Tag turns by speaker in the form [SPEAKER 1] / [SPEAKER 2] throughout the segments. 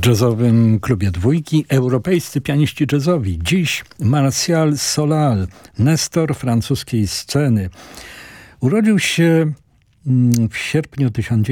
[SPEAKER 1] W jazzowym klubie Dwójki europejscy pianiści jazzowi. Dziś Martial Solal, nestor francuskiej sceny. Urodził się w sierpniu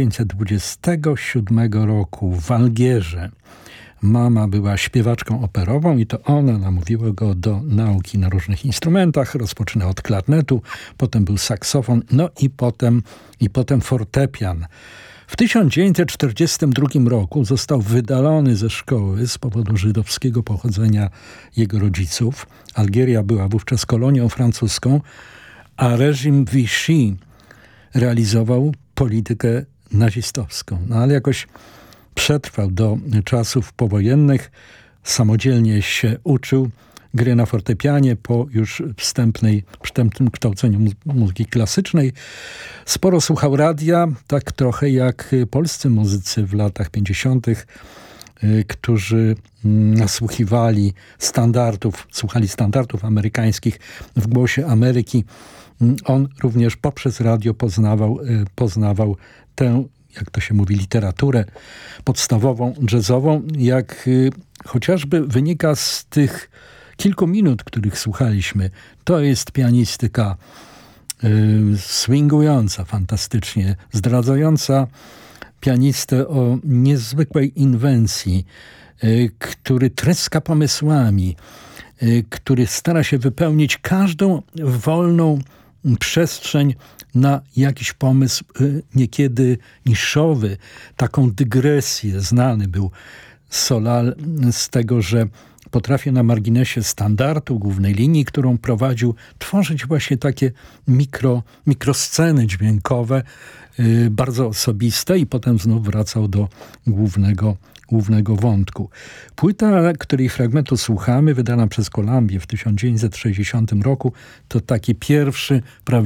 [SPEAKER 1] 1927 roku w Algierze. Mama była śpiewaczką operową i to ona namówiła go do nauki na różnych instrumentach. Rozpoczynał od klarnetu, potem był saksofon, no i potem fortepian. W 1942 roku został wydalony ze szkoły z powodu żydowskiego pochodzenia jego rodziców. Algieria była wówczas kolonią francuską, a reżim Vichy realizował politykę nazistowską. No ale jakoś przetrwał do czasów powojennych, samodzielnie się uczył gry na fortepianie po już wstępnym kształceniu muzyki klasycznej. Sporo słuchał radia, tak trochę jak polscy muzycy w latach 50., którzy słuchali standardów amerykańskich w Głosie Ameryki. On również poprzez radio poznawał tę, jak to się mówi, literaturę podstawową, jazzową, jak chociażby wynika z tych kilku minut, których słuchaliśmy. To jest pianistyka swingująca fantastycznie, zdradzająca pianistę o niezwykłej inwencji, który tryska pomysłami, który stara się wypełnić każdą wolną przestrzeń na jakiś pomysł, niekiedy niszowy, taką dygresję. Znany był Solal z tego, że potrafił na marginesie standardu, głównej linii, którą prowadził, tworzyć właśnie takie mikrosceny dźwiękowe, bardzo osobiste, i potem znów wracał do głównego wątku. Płyta, której fragmentu słuchamy, wydana przez Columbię w 1960 roku, to taki pierwszy prawdziwy